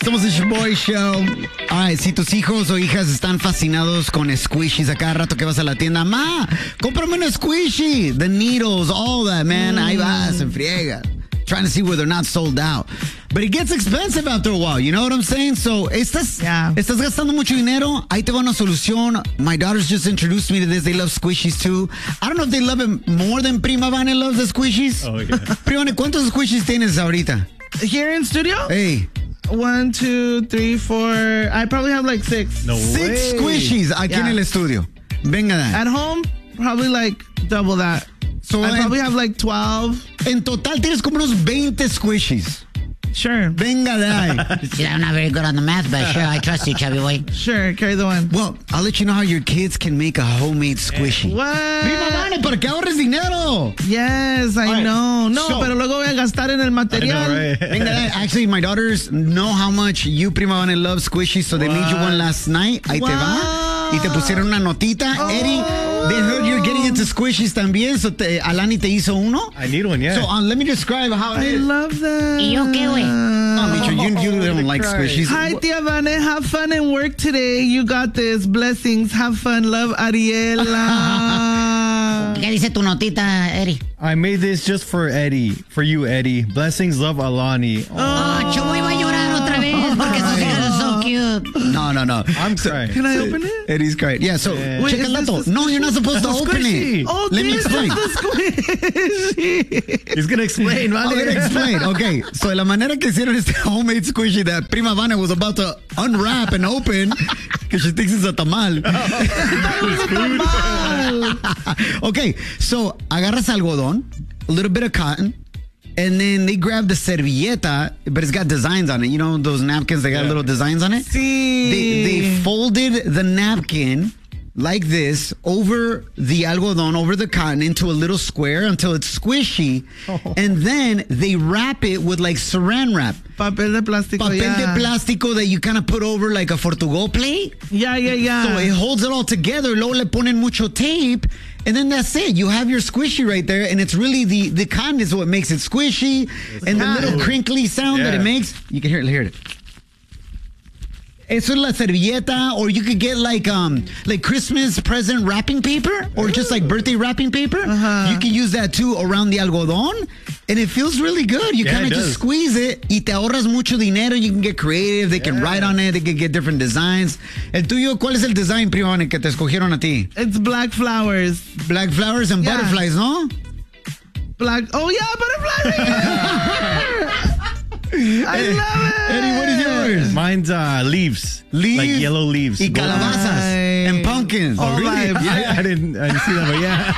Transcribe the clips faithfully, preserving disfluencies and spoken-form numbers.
Somos el Shoboy Show. Ay, si tus hijos o hijas están fascinados con squishies a cada rato que vas a la tienda, ma, cómprame un squishy. The needles, all that, man. Mm. Ahí vas, en friega. Trying to see where they're not sold out. But it gets expensive after a while, you know what I'm saying? So, estás, yeah. estás gastando mucho dinero, ahí te va una solución. My daughters just introduced me to this. They love squishies too. I don't know if they love it more than Prima Vane loves the squishies. Oh, yeah. Prima Vane, ¿cuántos squishies tienes ahorita? Here in studio? Hey. One, two, three, four. I probably have like six. No Six way. Squishies aquí yeah. en el estudio. Venga. At home, probably like double that. So I en, probably have like twelve. En total tienes como unos veinte squishies. Sure. Venga de ahí. See, I'm not very good on the math, but sure, I trust you, chubby boy. Sure, carry the one. Well, I'll let you know how your kids can make a homemade squishy. What? Prima Vane, para que ahorres dinero. Yes, I right. know. No, so, pero luego voy a gastar en el material. Know, right? Venga de ahí. Actually, my daughters know how much you, Prima Vane, love squishies, so they what? made you one last night. Ahí what? te va. Y te pusieron una notita. Oh. Eddie, they heard you're getting into squishies también, so te, Alani te hizo uno. I need one, yeah. So um, let me describe how it I is. I love that. ¿Y yo qué, güey? No, Micho, you, you don't like cry. squishies. Hi, Tia Vane. Have fun and work today. You got this. Blessings. Have fun. Love, Ariela. ¿Qué dice tu notita, Eddie? I made this just for Eddie. For you, Eddie. Blessings, love, Alani. Oh, oh Chuboy va a llorar otra vez porque sus hijos are so cute. No, no, no. I'm crying. Can I open it? Eddie's crying. Yeah, so, yeah. Wait, check it out. No, you're not supposed to open squishy. it. Oh, Let me explain. He's going to explain. I'm going to explain. Okay, so la manera que hicieron este homemade squishy that Prima Vane was about to unwrap and open, because she thinks it's a tamal. Okay, so agarras algodón, a little bit of cotton, and then they grab the servilleta, but it's got designs on it. You know those napkins, they got yeah. little designs on it? Sí. They, they folded the napkin like this over the algodón, over the cotton, into a little square until it's squishy. Oh. And then they wrap it with like saran wrap. Papel de plástico, Papel yeah. de plástico that you kind of put over like a Fortugo plate. Yeah, yeah, yeah. So it holds it all together. Luego le ponen mucho tape. And then that's it. You have your squishy right there. And it's really the, the cotton is what makes it squishy. It's and cool. The little crinkly sound yeah. that it makes. You can hear it. Hear it. Eso es la servilleta, or you could get like um like Christmas present wrapping paper, or just like birthday wrapping paper. Uh-huh. You can use that too around the algodón, and it feels really good. You yeah, kind of just squeeze it, y te ahorras mucho dinero. You can get creative. They yeah. can write on it. They can get different designs. El tuyo, ¿cuál es el design, Prima Vane, que te escogieron a ti? It's black flowers. Black flowers and yeah. butterflies, no? Black. Oh yeah, butterflies. I love it. Eddie, what is yours? Mine's uh, leaves. Leaves? Like yellow leaves. Y calabazas. And pumpkins. Oh, really? Yeah, I didn't, I didn't see that,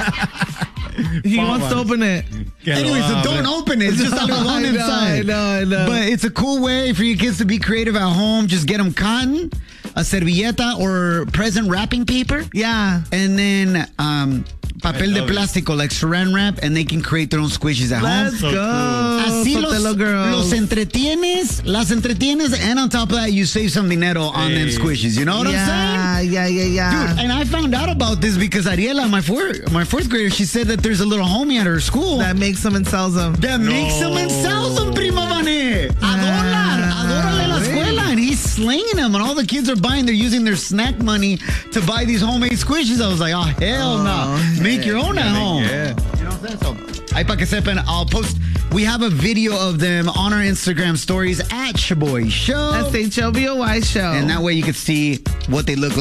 but yeah. He wants to open it. Anyway, so don't open it. It's just algodón inside. I know, I know. But it's a cool way for your kids to be creative at home. Just get them cotton, a servilleta, or present wrapping paper. Yeah. And then um, papel de plástico, it. like saran wrap, and they can create their own squishies at Let's home. Let's go. Así los, los entretienes, las entretienes, and on top of that, you save some dinero on hey. them squishies. You know what yeah, I'm saying? Yeah, yeah, yeah, Dude, and I found out about this because Ariela, my fourth, my fourth grader, she said that there's a little homie at her school that makes them and sells them. That no. makes them and sells them, Prima Vane. A dólar. A dólar la escuela. And he's slinging them. And all the kids are buying. They're using their snack money to buy these homemade squishies. I was like, oh, hell oh, no. Make your own yeah, at home. Yeah. You know what I'm saying? So, ahí pa' que sepan, I'll post. We have a video of them on our Instagram stories at Shoboy Show. S H O B O Y Show. And that way you can see what they look like.